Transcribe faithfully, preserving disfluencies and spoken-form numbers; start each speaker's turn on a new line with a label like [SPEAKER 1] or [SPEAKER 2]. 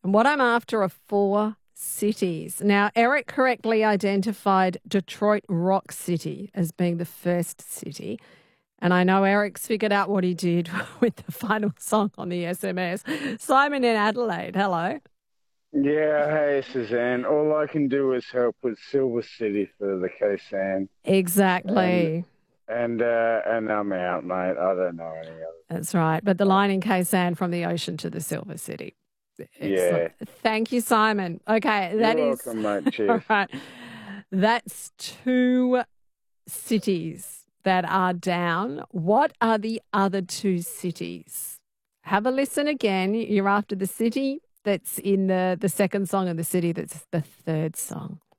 [SPEAKER 1] What I'm after are four cities. Now, Eric correctly identified Detroit Rock City as being the first city. And I know Eric's figured out what he did with the final song on the S M S. Simon in Adelaide, hello.
[SPEAKER 2] Yeah, hey Suzanne. All I can do is help with Silver City for the Khe-Sanh. And
[SPEAKER 1] Exactly.
[SPEAKER 2] and uh and I'm out, mate. I don't know any other.
[SPEAKER 1] That's right. But the line in Khe-Sanh from the ocean to the Silver City. Excellent.
[SPEAKER 2] Yeah.
[SPEAKER 1] Thank you, Simon. Okay, that
[SPEAKER 2] You're
[SPEAKER 1] is
[SPEAKER 2] welcome, mate.
[SPEAKER 1] all
[SPEAKER 2] Cheers.
[SPEAKER 1] right. That's two cities that are down. What are the other two cities? Have a listen again. You're after the city that's in the, the second song and the city that's the third song.